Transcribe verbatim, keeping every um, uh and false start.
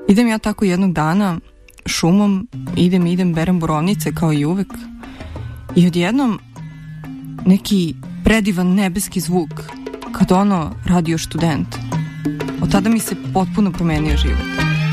Idem ja tako jednog dana šumom, idem, idem, berem borovnice kao i uvek i odjednom neki predivan nebeski zvuk, kad ono radio Student. Od tada mi se potpuno promenio život.